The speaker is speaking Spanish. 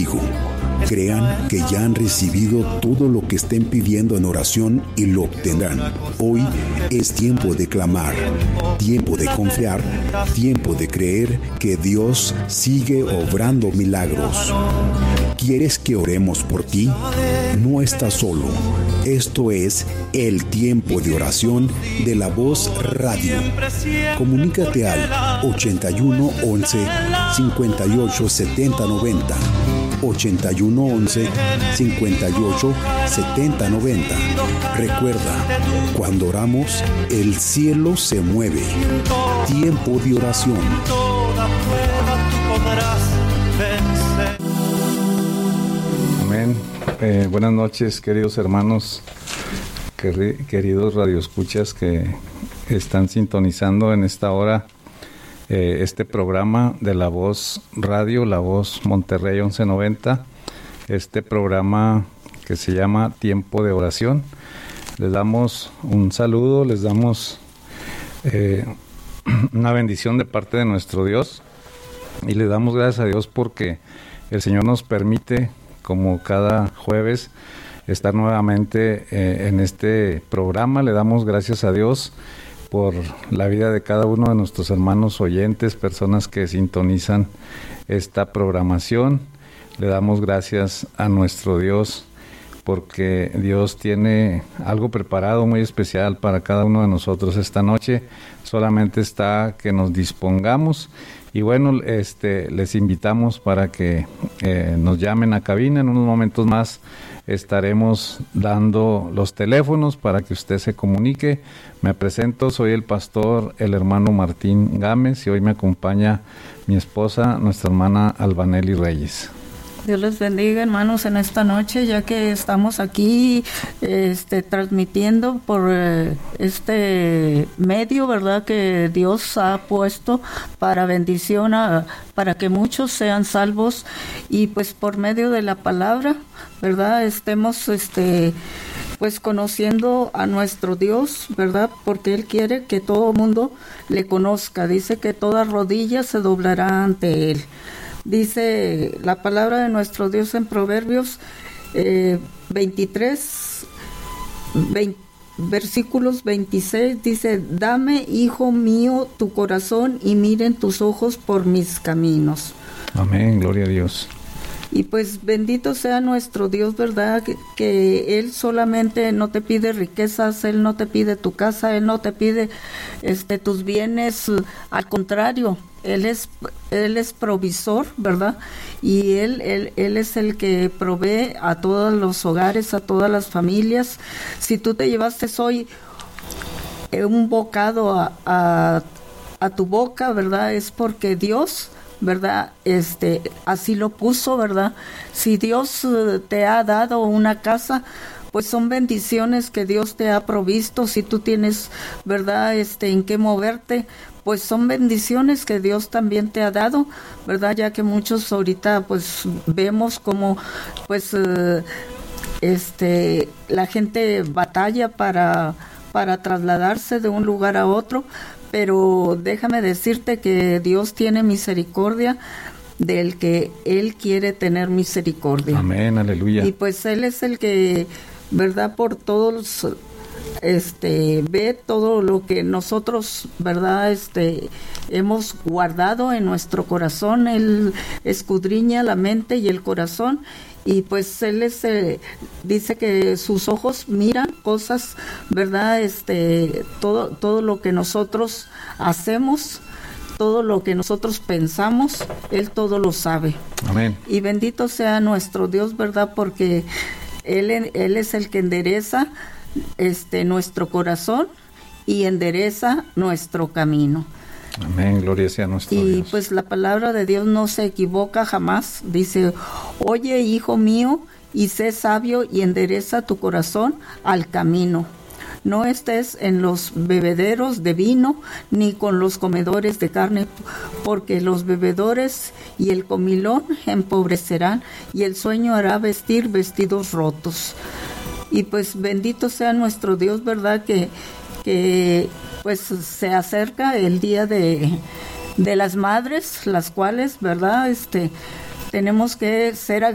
contigo. Crean que ya han recibido todo lo que estén pidiendo en oración y lo obtendrán. Hoy es tiempo de clamar, tiempo de confiar, tiempo de creer que Dios sigue obrando milagros. ¿Quieres que oremos por ti? No estás solo. Esto es el tiempo de oración de La Voz Radio. Comunícate al 81 11 58 70 90. 81 11 58 70 90. Recuerda, cuando oramos, el cielo se mueve. Tiempo de oración. Amén. Buenas noches, queridos hermanos, queridos radioescuchas que están sintonizando en esta hora este programa de La Voz Radio, La Voz Monterrey 1190, este programa que se llama Tiempo de Oración. Les damos un saludo, les damos una bendición de parte de nuestro Dios y le damos gracias a Dios porque el Señor nos permite, como cada jueves, estar nuevamente en este programa. Le damos gracias a Dios por la vida de cada uno de nuestros hermanos oyentes, personas que sintonizan esta programación. Le damos gracias a nuestro Dios porque Dios tiene algo preparado muy especial para cada uno de nosotros esta noche. Solamente está que nos dispongamos. Y bueno, les invitamos para que nos llamen a cabina. En unos momentos más estaremos dando los teléfonos para que usted se comunique. Me presento, soy el pastor, el hermano Martín Gámez, y hoy me acompaña mi esposa, nuestra hermana Albanelli Reyes. Dios les bendiga, hermanos, en esta noche, ya que estamos aquí transmitiendo por este medio, ¿verdad?, que Dios ha puesto para bendición, para que muchos sean salvos, y pues por medio de la palabra, ¿verdad?, estemos pues conociendo a nuestro Dios, ¿verdad?, porque Él quiere que todo mundo le conozca. Dice que toda rodilla se doblará ante Él. Dice la palabra de nuestro Dios en Proverbios 23, versículos 26, dice: dame, hijo mío, tu corazón y miren tus ojos por mis caminos. Amén, gloria a Dios. Y pues bendito sea nuestro Dios, ¿verdad? Que Él solamente no te pide riquezas, Él no te pide tu casa, Él no te pide tus bienes, al contrario, Él es provisor, ¿verdad? Y Él es el que provee a todos los hogares, a todas las familias. Si tú te llevaste hoy un bocado a tu boca, ¿verdad? Es porque Dios, ¿verdad?, así lo puso, ¿verdad? Si Dios te ha dado una casa, pues son bendiciones que Dios te ha provisto. Si tú tienes, ¿verdad?, en qué moverte, pues son bendiciones que Dios también te ha dado, ¿verdad? Ya que muchos ahorita pues vemos como pues la gente batalla para trasladarse de un lugar a otro. Pero déjame decirte que Dios tiene misericordia del que Él quiere tener misericordia. Amén, aleluya. Y pues Él es el que, ¿verdad?, por todos, ve todo lo que nosotros, ¿verdad?, hemos guardado en nuestro corazón. Él escudriña la mente y el corazón. Y pues Él dice que sus ojos miran cosas, ¿verdad? Todo lo que nosotros hacemos, todo lo que nosotros pensamos, Él todo lo sabe. Amén. Y bendito sea nuestro Dios, ¿verdad? Porque Él es el que endereza nuestro corazón y endereza nuestro camino. Amén, gloria sea a nuestro Dios. Y pues la palabra de Dios no se equivoca jamás. Dice: oye, hijo mío, y sé sabio y endereza tu corazón al camino. No estés en los bebederos de vino, ni con los comedores de carne, porque los bebedores y el comilón empobrecerán, y el sueño hará vestir vestidos rotos. Y pues bendito sea nuestro Dios, ¿verdad?, que pues se acerca el día de las madres, las cuales, ¿verdad?, tenemos que ser